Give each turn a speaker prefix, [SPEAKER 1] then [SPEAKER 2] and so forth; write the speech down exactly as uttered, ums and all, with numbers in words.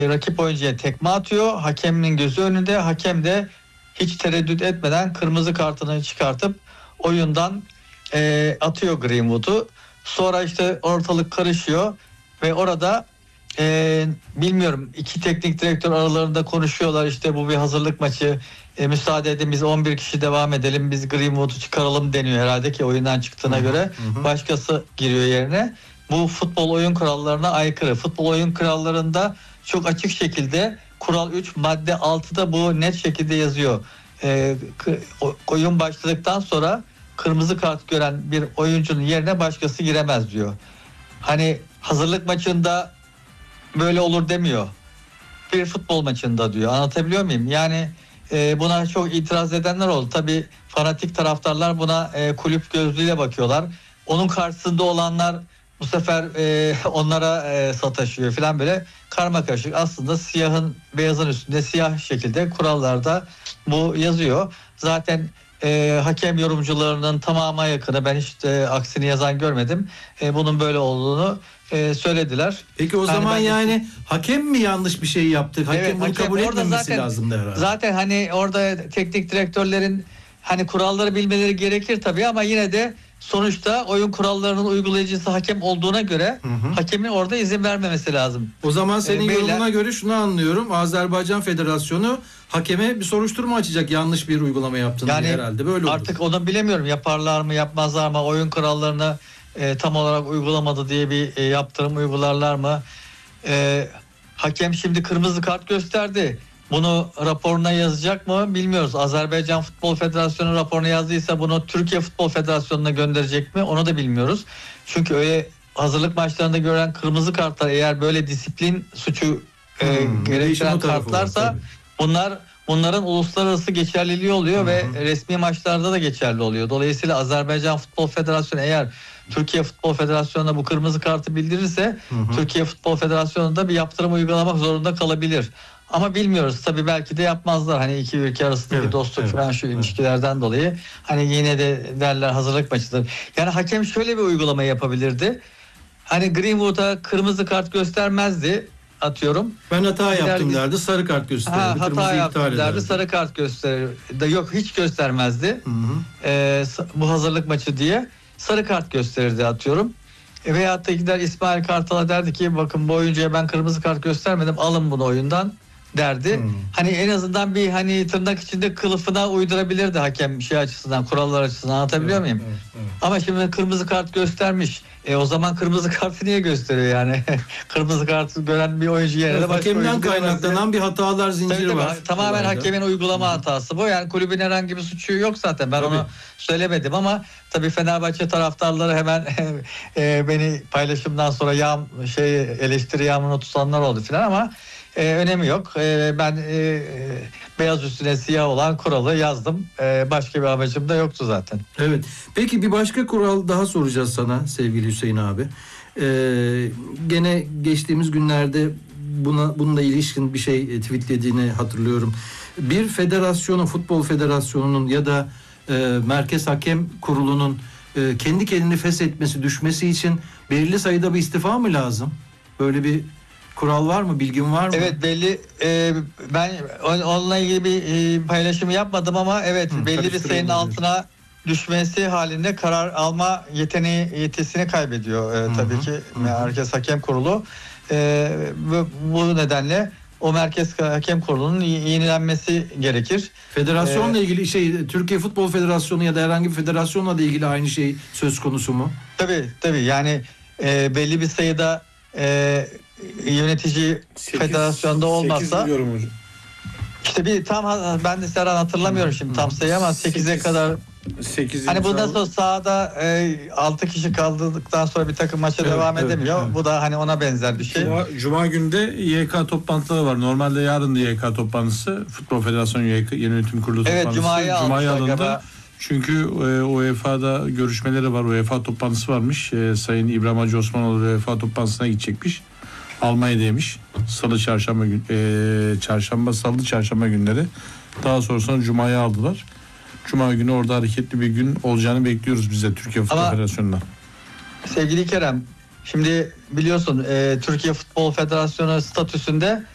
[SPEAKER 1] rakip oyuncuya tekme atıyor. Hakemin gözü önünde. Hakem de hiç tereddüt etmeden kırmızı kartını çıkartıp oyundan e, atıyor Greenwood'u. Sonra işte ortalık karışıyor ve orada e, bilmiyorum, iki teknik direktör aralarında konuşuyorlar. İşte bu bir hazırlık maçı. E, müsaade edin biz on bir kişi devam edelim. Biz Greenwood'u çıkaralım deniyor herhalde ki oyundan çıktığına
[SPEAKER 2] Hı-hı.
[SPEAKER 1] göre.
[SPEAKER 2] Hı-hı.
[SPEAKER 1] Başkası giriyor yerine. Bu futbol oyun kurallarına aykırı. Futbol oyun kurallarında çok açık şekilde kural üç madde altıda bu net şekilde yazıyor. E, oyun başladıktan sonra kırmızı kart gören bir oyuncunun yerine başkası giremez diyor. Hani hazırlık maçında böyle olur demiyor. Bir futbol maçında diyor. Anlatabiliyor muyum? Yani e, buna çok itiraz edenler oldu. Tabii fanatik taraftarlar buna e, kulüp gözlüğüyle bakıyorlar. Onun karşısında olanlar bu sefer e, onlara e, sataşıyor falan, böyle karmakarışık. Aslında siyahın beyazın üstünde siyah şekilde kurallarda bu yazıyor. Zaten e, hakem yorumcularının tamamına yakını, ben hiç e, aksini yazan görmedim. E, bunun böyle olduğunu e, söylediler.
[SPEAKER 2] Peki o
[SPEAKER 1] yani
[SPEAKER 2] zaman
[SPEAKER 1] ben,
[SPEAKER 2] yani hakem mi yanlış bir şey yaptı? Hakem
[SPEAKER 1] evet,
[SPEAKER 2] bunu
[SPEAKER 1] hakem
[SPEAKER 2] kabul
[SPEAKER 1] orada
[SPEAKER 2] etmemesi
[SPEAKER 1] zaten,
[SPEAKER 2] lazımdı herhalde.
[SPEAKER 1] Zaten hani orada teknik direktörlerin hani kuralları bilmeleri gerekir tabii, ama yine de sonuçta oyun kurallarının uygulayıcısı hakem olduğuna göre
[SPEAKER 2] Hı hı.
[SPEAKER 1] hakemin orada izin vermemesi lazım.
[SPEAKER 2] O zaman senin
[SPEAKER 1] Ee,
[SPEAKER 2] yorumuna
[SPEAKER 1] beyler,
[SPEAKER 2] göre şunu anlıyorum. Azerbaycan Federasyonu hakeme bir soruşturma açacak yanlış bir uygulama yaptığını
[SPEAKER 1] yani
[SPEAKER 2] herhalde. Böyle olur.
[SPEAKER 1] artık onu bilemiyorum. Yaparlar mı yapmazlar mı? Oyun kurallarını e, tam olarak uygulamadı diye bir e, yaptırım uygularlar mı? E, hakem şimdi kırmızı kart gösterdi. Bunu raporuna yazacak mı bilmiyoruz. Azerbaycan Futbol Federasyonu raporuna yazdıysa bunu Türkiye Futbol Federasyonu'na gönderecek mi? Onu da bilmiyoruz. Çünkü öyle hazırlık maçlarında gören kırmızı kartlar, eğer böyle disiplin suçu e,
[SPEAKER 2] Hmm,
[SPEAKER 1] gerektiren kartlarsa
[SPEAKER 2] var,
[SPEAKER 1] bunlar bunların uluslararası geçerliliği oluyor. Hı-hı. Ve resmi maçlarda da geçerli oluyor. Dolayısıyla Azerbaycan Futbol Federasyonu eğer Türkiye Futbol Federasyonu'na bu kırmızı kartı bildirirse, Hı-hı. Türkiye Futbol Federasyonu da bir yaptırım uygulamak zorunda kalabilir. Ama bilmiyoruz. Tabii belki de yapmazlar. Hani iki ülke arasındaki evet, dostluk evet, falan şu evet. ilişkilerden dolayı. Hani yine de derler hazırlık maçıdır. Yani hakem şöyle bir uygulama yapabilirdi. Hani Greenwood'a kırmızı kart göstermezdi, atıyorum.
[SPEAKER 2] Ben hata
[SPEAKER 1] Gider,
[SPEAKER 2] yaptım derdi, sarı kart gösterirdi.
[SPEAKER 1] Ha, hata
[SPEAKER 2] kırmızı
[SPEAKER 1] yaptım
[SPEAKER 2] iptal
[SPEAKER 1] derdi,
[SPEAKER 2] ederdi.
[SPEAKER 1] sarı kart gösterirdi. Yok, hiç göstermezdi.
[SPEAKER 2] Hı hı.
[SPEAKER 1] Ee, bu hazırlık maçı diye sarı kart gösterirdi, atıyorum. E, veyahut da gider İsmail Kartal'a derdi ki bakın bu oyuncuya ben kırmızı kart göstermedim, alın bunu oyundan derdi. Hmm. Hani en azından bir hani tırnak içinde kılıfına uydurabilirdi hakem şey açısından, kurallar açısından, anlatabiliyor evet, muyum? Evet, evet. Ama şimdi kırmızı kart göstermiş. E o zaman kırmızı kartı niye gösteriyor yani? Kırmızı kartı gören bir oyuncu yerine evet, başka
[SPEAKER 2] hakemden kaynaklanan bir hatalar zinciri tabii, tabii, var.
[SPEAKER 1] Tamamen olayda. Hakemin uygulama Hı-hı. hatası bu. Yani kulübün herhangi bir suçu yok zaten. Ben tabii. onu söylemedim ama tabii Fenerbahçe taraftarları hemen e, beni paylaşımdan sonra yağm şey eleştiri yağmuruna tutanlar oldu filan, ama e, önemi yok. E, ben e, beyaz üstüne siyah olan kuralı yazdım. E, başka bir amacım da yoktu zaten.
[SPEAKER 2] Evet. Peki bir başka kural daha soracağız sana sevgili Hüseyin abi. Ee, gene geçtiğimiz günlerde buna bununla ilişkin bir şey tweetlediğini hatırlıyorum. Bir federasyonun, futbol federasyonunun ya da e, Merkez Hakem Kurulu'nun e, kendi kendini feshetmesi, düşmesi için belirli sayıda bir istifa mı lazım? Böyle bir kural var mı? Bilgin var mı?
[SPEAKER 1] Evet, belli. E, ben onunla ilgili bir e, paylaşımı yapmadım ama evet, Hı, belli bir sayının altına düşmesi halinde karar alma yeteneği yetisini kaybediyor e, tabii ki Merkez Hakem Kurulu. E, bu, bu nedenle o Merkez Hakem Kurulu'nun yenilenmesi gerekir.
[SPEAKER 2] Federasyonla ee, ilgili şey, Türkiye Futbol Federasyonu ya da herhangi bir federasyonla da ilgili aynı şey söz konusu mu?
[SPEAKER 1] Tabii tabii yani e, belli bir sayıda e, yönetici sekiz, federasyonda olmazsa işte bir tam ben de Serhan hatırlamıyorum şimdi tam sayı ama sekize kadar sekiz hani bundan sonra sahada e, altı kişi kaldıktan sonra bir takım maça evet, devam evet, edemiyor. Evet. Bu da hani ona benzer bir şey.
[SPEAKER 3] Cuma, Cuma günde Y K toplantıları var. Normalde yarın da Y K toplantısı. Futbol Federasyonu Y K Yönetim Kurulu
[SPEAKER 1] evet,
[SPEAKER 3] toplantısı.
[SPEAKER 1] Cuma'ya
[SPEAKER 3] Cuma'ya alındı. Çünkü e, U E F A'da görüşmeleri var. U E F A toplantısı varmış. E, Sayın İbrahim Hacı Osmanoğlu U E F A toplantısına gidecekmiş. Almanya'daymış. Salı, çarşamba gün, e, çarşamba, salı, çarşamba günleri. Daha sonrasında Cuma'ya aldılar. Cuma günü orada hareketli bir gün olacağını bekliyoruz biz de Türkiye Futbol Ama, Federasyonu'ndan.
[SPEAKER 1] Sevgili Kerem, şimdi biliyorsun e, Türkiye Futbol Federasyonu statüsünde